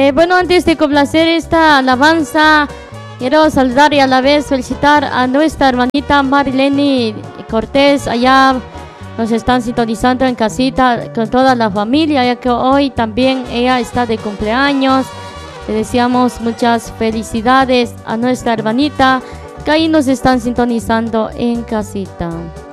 Bueno, antes de complacer esta alabanza, quiero saludar y a la vez felicitar a nuestra hermanita Marileni Cortés. Allá nos están sintonizando en casita con toda la familia, ya que hoy también ella está de cumpleaños. Le deseamos muchas felicidades a nuestra hermanita que ahí nos están sintonizando en casita.